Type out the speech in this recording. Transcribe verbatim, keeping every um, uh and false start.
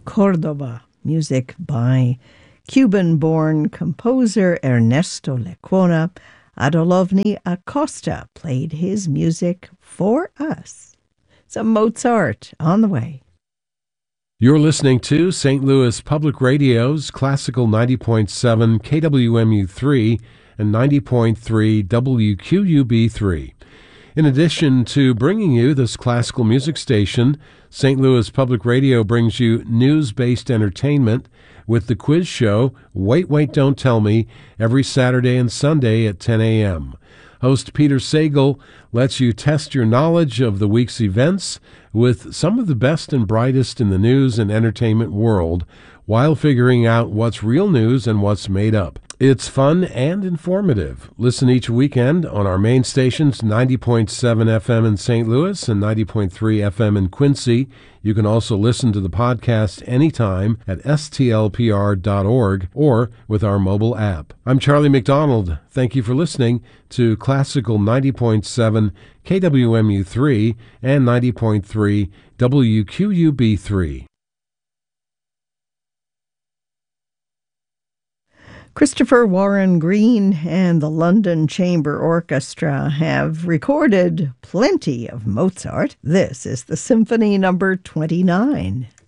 Córdoba, music by Cuban-born composer Ernesto Lecuona. Adolovny Acosta played his music for us. Some Mozart on the way. You're listening to Saint Louis Public Radio's Classical ninety point seven K W M U three and ninety point three W Q U B three. In addition to bringing you this classical music station, Saint Louis Public Radio brings you news-based entertainment with the quiz show Wait, Wait, Don't Tell Me every Saturday and Sunday at ten a.m. Host Peter Sagal lets you test your knowledge of the week's events with some of the best and brightest in the news and entertainment world while figuring out what's real news and what's made up. It's fun and informative. Listen each weekend on our main stations, ninety point seven F M in Saint Louis and ninety point three F M in Quincy. You can also listen to the podcast anytime at S T L P R dot org or with our mobile app. I'm Charlie McDonald. Thank you for listening to Classical ninety point seven K W M U three and ninety point three W Q U B three. Christopher Warren Green and the London Chamber Orchestra have recorded plenty of Mozart. This is the Symphony number twenty-nine.